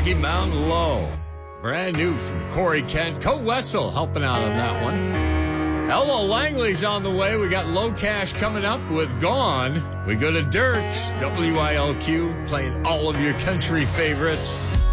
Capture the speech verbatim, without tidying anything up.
Rocky Mountain Low. Brand new from Corey Kent. Co Wetzel helping out on that one. Hello, Langley's on the way. We got Low Cash coming up with Gone. We go to Dirks, W I L Q, playing all of your country favorites.